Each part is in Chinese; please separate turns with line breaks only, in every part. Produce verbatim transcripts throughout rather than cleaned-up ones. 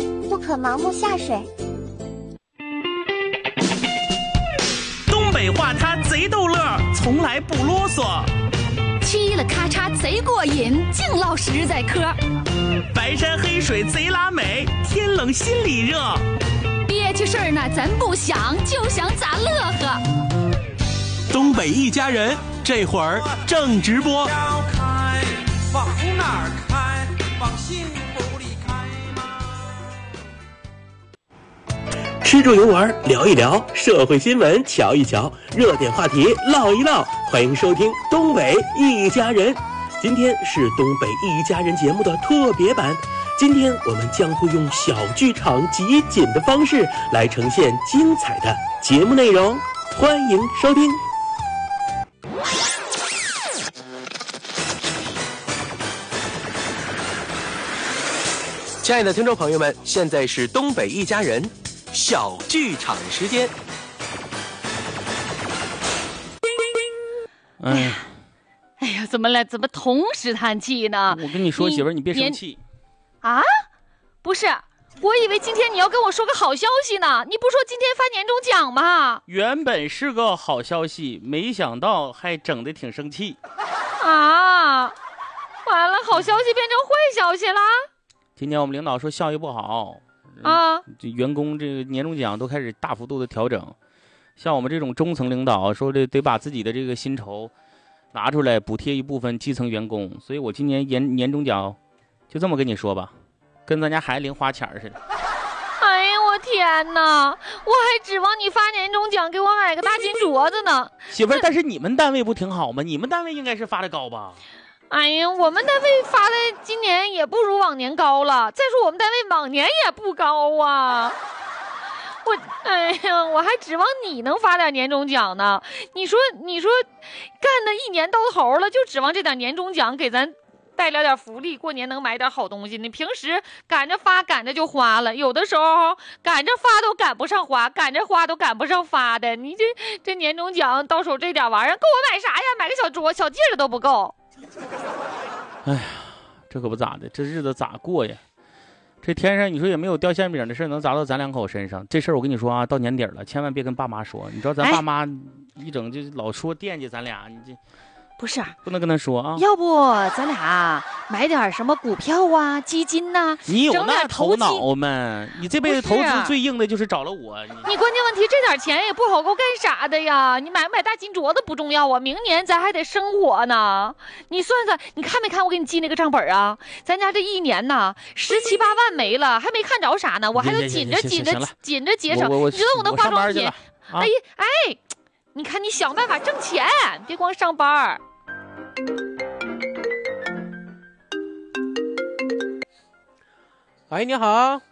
人不可盲目下水。
东北话它贼逗乐，从来不啰嗦。
嘁了咔嚓贼过瘾，净唠实在嗑。
白山黑水贼拉美，天冷心里热。
憋屈事儿呢咱不想，就想咋乐呵。
东北一家人这会儿正直播。
往哪儿开？往幸福里开吗？
吃住游玩聊一聊，社会新闻瞧一瞧，热点话题唠一唠。欢迎收听东北一家人。今天是东北一家人节目的特别版，今天我们将会用小剧场集锦的方式来呈现精彩的节目内容，欢迎收听。亲爱的听众朋友们，现在是东北一家人小剧场时间。
哎呀，
哎呀，怎么了？怎么同时叹气呢？
我跟你说，媳妇儿，你别生气
啊！不是，我以为今天你要跟我说个好消息呢。你不说今天发年终奖吗？
原本是个好消息，没想到还整得挺生气。
啊！完了，好消息变成坏消息了。
今年我们领导说效益不好
啊，
这员工这个年终奖都开始大幅度的调整。像我们这种中层领导说的，得把自己的这个薪酬拿出来补贴一部分基层员工。所以我今年年年终奖就这么跟你说吧，跟咱家孩子零花钱似的。
哎呀，我天哪！我还指望你发年终奖给我买个大金镯子呢。
媳妇儿，但是你们单位不挺好吗？你们单位应该是发的高吧？
哎呀，我们单位发的今年也不如往年高了。再说我们单位往年也不高啊。我，哎呀，我还指望你能发点年终奖呢。你说，你说，干的一年到头了，就指望这点年终奖给咱带来点福利，过年能买点好东西。你平时赶着发，赶着就花了，有的时候赶着发都赶不上花，赶着花都赶不上发的。你这这年终奖到手这点玩意儿，够我买啥呀？买个小镯、小戒指都不够。
哎呀，这可不咋的，这日子咋过呀？这天上你说也没有掉馅饼的事能砸到咱两口身上。这事儿我跟你说啊，到年底了，千万别跟爸妈说。你知道咱爸妈一整就老说惦记咱俩，你这
不是
不能跟他说啊。
要不咱俩买点什么股票啊、基金呐、啊？
你有那头脑吗？你这辈子投资最硬的就是找了我。
你, 你关键问题这点钱也不好够干啥的呀？你买不买大金镯子不重要啊，明年咱还得生活呢。你算算，你看没看我给你记那个账本啊？咱家这一年呐，十七八万没了，还没看着啥呢，我还得紧着紧着紧着节省。你知道我那化妆品？哎哎，你看你想办法挣钱，别光上班。
喂，你好。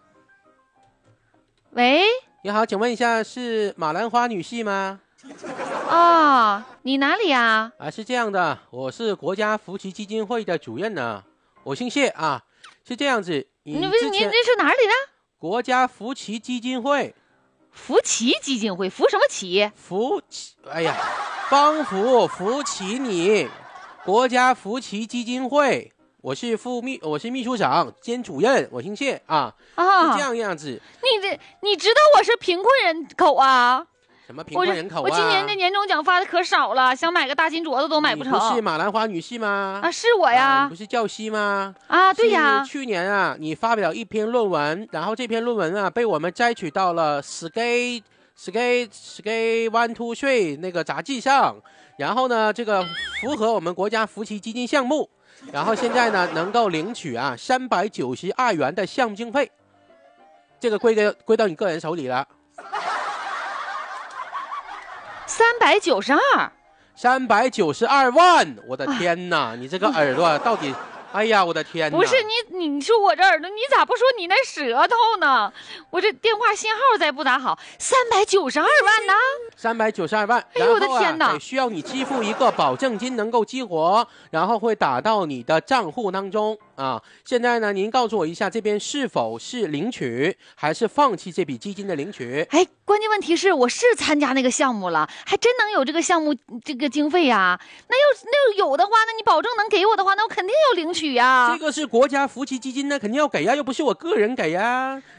喂，
你好，请问一下是马兰花女婿吗？
哦，你哪里啊？
啊，是这样的，我是国家扶持基金会的主任呢，我姓谢啊。是这样子，
你你你是哪里的？
国家扶持基金会。
扶齐基金会，扶什么齐？
扶齐，哎呀，帮扶扶齐你，国家扶持基金会。我是副秘，我是秘书长兼主任，我姓谢啊。啊，是这样样子。
你这你知道我是贫困人口啊？
什么贫困人口啊？
我, 我今年的年终奖发的可少了，想买个大金镯子都买不成。
你不是马兰花女婿吗？
啊，是我呀。
啊、你不是教师吗？
啊，对呀。
去年啊，你发表一篇论文，然后这篇论文啊被我们摘取到了 Sky Sky Sky One Two Three 那个杂志上，然后呢，这个符合我们国家扶持基金项目。然后现在呢，能够领取啊三百九十二元的项目经费，这个归个归到你个人手里了。
三百九十二，
三百九十二万！我的天哪，你这个耳朵到底？哎呀，我的天哪！
不是你，你说我这耳朵，你咋不说你那舌头呢？我这电话信号再不咋好，三百九十二万呢？
三百九十二万！
哎呦我的天哪！
得需要你支付一个保证金，能够激活，然后会打到你的账户当中啊。现在呢，您告诉我一下，这边是否是领取，还是放弃这笔基金的领取？
哎，关键问题是我是参加那个项目了，还真能有这个项目这个经费呀？那要那要有的话，那你保证能给我的话，那我肯定要领取呀。
这个是国家扶持基金呢，肯定要给呀，又不是我个人给呀。